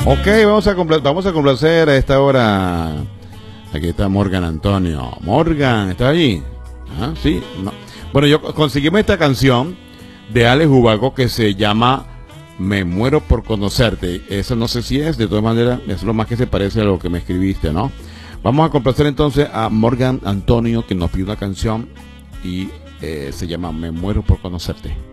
Ok, vamos a complacer a esta hora. Aquí está Morgan Antonio. Morgan, ¿estás allí? ¿Ah, sí? No. Bueno, yo conseguimos esta canción de Alex Ubago que se llama Me muero por conocerte. Eso no sé si es, de todas maneras, es lo más que se parece a lo que me escribiste, ¿no? Vamos a complacer entonces a Morgan Antonio, que nos pide una canción y se llama Me muero por conocerte.